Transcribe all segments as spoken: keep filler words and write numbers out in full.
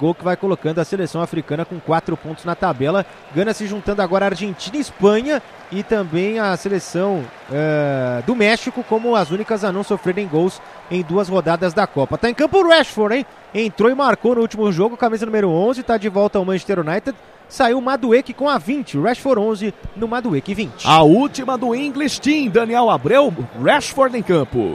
gol que vai colocando a seleção africana com quatro pontos na tabela. Gana se juntando agora a Argentina e Espanha e também a seleção uh, do México como as únicas a não sofrerem gols em duas rodadas da Copa. Tá em campo o Rashford, hein? Entrou e marcou no último jogo, camisa número onze, tá de volta ao Manchester United. Saiu o Madueke com a vinte, Rashford onze no Madueke vinte. A última do English Team, Daniel Abreu, Rashford em campo.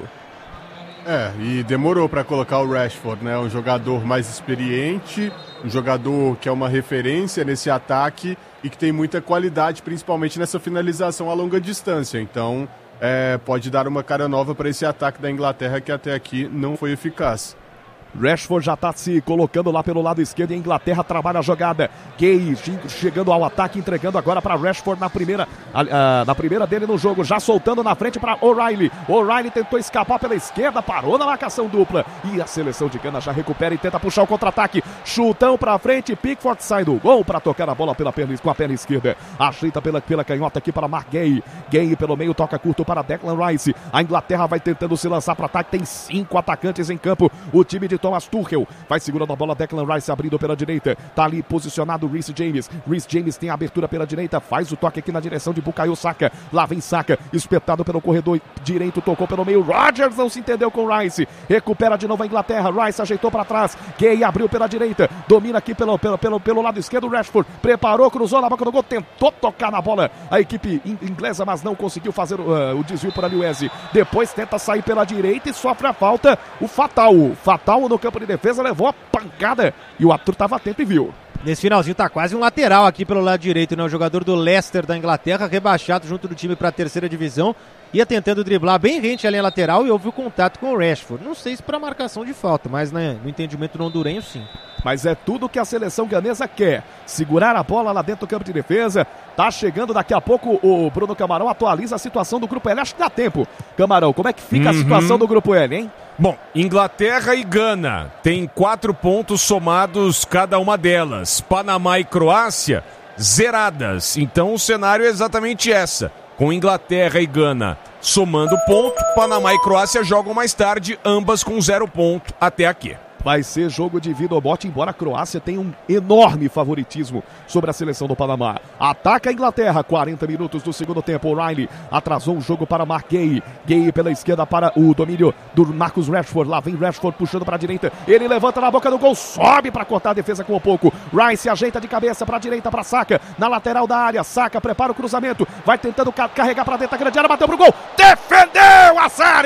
É, e demorou para colocar o Rashford, né? Um jogador mais experiente, um jogador que é uma referência nesse ataque e que tem muita qualidade, principalmente nessa finalização a longa distância. Então, é, pode dar uma cara nova para esse ataque da Inglaterra que até aqui não foi eficaz. Rashford já está se colocando lá pelo lado esquerdo e a Inglaterra trabalha a jogada. Gay chegando ao ataque, entregando agora para Rashford na primeira, uh, na primeira dele no jogo, já soltando na frente para O'Reilly. O'Reilly tentou escapar pela esquerda, parou na marcação dupla e a seleção de Gana já recupera e tenta puxar o contra-ataque. Chutão para frente, Pickford sai do gol para tocar a bola pela perna, com a perna esquerda. Ajeita pela, pela canhota aqui para Mark Gay. Gay pelo meio, toca curto para Declan Rice. A Inglaterra vai tentando se lançar para ataque, tem cinco atacantes em campo. O time de Thomas Tuchel vai segurando a bola, Declan Rice abrindo pela direita, tá ali posicionado o Reece James, Reece James tem a abertura pela direita, faz o toque aqui na direção de Bukayo Saka, lá vem Saka, espetado pelo corredor direito, tocou pelo meio, Rodgers não se entendeu com Rice, recupera de novo a Inglaterra, Rice ajeitou para trás, Gay abriu pela direita, domina aqui pelo, pelo, pelo, pelo lado esquerdo, Rashford preparou, cruzou na boca do gol, tentou tocar na bola a equipe inglesa, mas não conseguiu fazer uh, o desvio para Liuese, depois tenta sair pela direita e sofre a falta, o Fatal, Fatal no campo de defesa, levou a pancada e o Arthur estava atento e viu. Nesse finalzinho tá quase um lateral aqui pelo lado direito, né? O jogador do Leicester da Inglaterra, rebaixado junto do time para a terceira divisão, ia tentando driblar bem rente a linha lateral e houve o contato com o Rashford. Não sei se para marcação de falta, mas né, no entendimento não hondurenho sim. Mas é tudo que a seleção ganesa quer. Segurar a bola lá dentro do campo de defesa. Tá chegando daqui a pouco o Bruno Camarão, atualiza a situação do Grupo L. Acho que dá tempo. Camarão, como é que fica uhum. a situação do Grupo L, hein? Bom, Inglaterra e Gana tem quatro pontos somados cada uma delas. Panamá e Croácia, zeradas. Então o cenário é exatamente essa. Com Inglaterra e Gana somando ponto, Panamá e Croácia jogam mais tarde, ambas com zero ponto até aqui. Vai ser jogo de vida ou morte, embora a Croácia tenha um enorme favoritismo sobre a seleção do Panamá. Ataca a Inglaterra, quarenta minutos do segundo tempo. O'Reilly atrasou o jogo para Mark Gay. Gay pela esquerda para o domínio do Marcus Rashford. Lá vem Rashford puxando para a direita. Ele levanta na boca do gol, sobe para cortar a defesa com um pouco. Rice ajeita de cabeça para a direita para Saka. Na lateral da área, Saka prepara o cruzamento. Vai tentando ca- carregar para dentro da grande área, bateu pro gol. Defendeu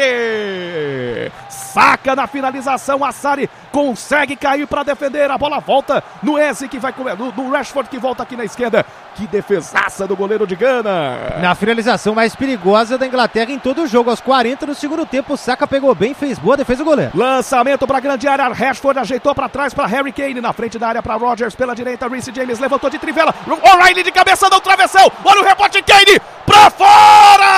Assari! Saka na finalização, Assari consegue cair para defender, a bola volta no Eze que vai comer, no, no Rashford que volta aqui na esquerda, que defesaça do goleiro de Gana. Na finalização mais perigosa da Inglaterra em todo o jogo, aos quarenta do segundo tempo, o Saka pegou bem, fez boa defesa do goleiro. Lançamento para a grande área, Rashford ajeitou para trás para Harry Kane, na frente da área para Rodgers, pela direita, Reece James levantou de trivela, O'Reilly de cabeça, não travessão, olha o rebote, Kane, para fora!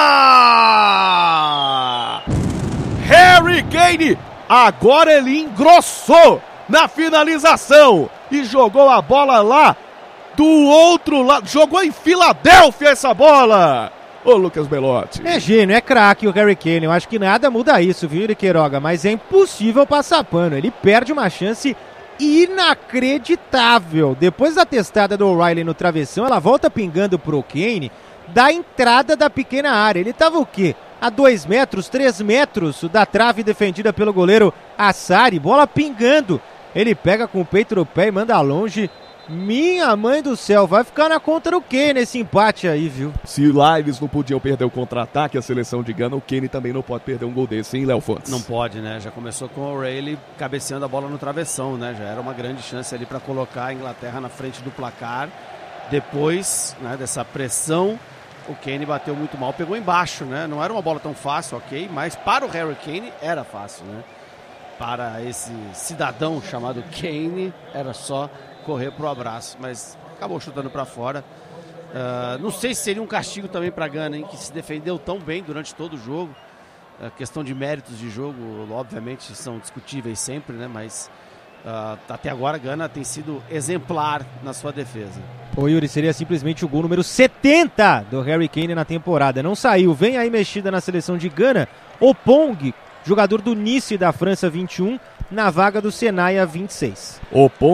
Harry Kane, agora ele engrossou na finalização e jogou a bola lá do outro lado, jogou em Filadélfia essa bola. Ô Lucas Belotti. É gênio, é craque o Harry Kane, eu acho que nada muda isso, viu, Yuri Queiroga, mas é impossível passar pano, ele perde uma chance inacreditável. Depois da testada do O'Reilly no travessão, ela volta pingando pro Kane da entrada da pequena área, ele tava o quê? A dois metros, três metros da trave defendida pelo goleiro Assari, bola pingando, ele pega com o peito no pé e manda longe. Minha mãe do céu, vai ficar na conta do Kane esse empate aí, viu? Se lá eles não podiam perder o contra-ataque, a seleção de Gana, o Kane também não pode perder um gol desse, hein, Léo Fontes? Não pode, né? Já começou com o O'Reilly cabeceando a bola no travessão, né? Já era uma grande chance ali para colocar a Inglaterra na frente do placar. Depois, né, dessa pressão, o Kane bateu muito mal, pegou embaixo, né? Não era uma bola tão fácil, ok? Mas para o Harry Kane era fácil, né? Para esse cidadão chamado Kane, era só correr pro abraço, mas acabou chutando para fora. Uh, não sei se seria um castigo também para Gana, hein? Que se defendeu tão bem durante todo o jogo. A questão de méritos de jogo, obviamente, são discutíveis sempre, né? Mas uh, até agora a Gana tem sido exemplar na sua defesa. Ô Yuri, seria simplesmente o gol número setenta do Harry Kane na temporada. Não saiu, vem aí mexida na seleção de Gana, Opong, jogador do Nice da França vinte e um, na vaga do Senaia vinte e seis. Opong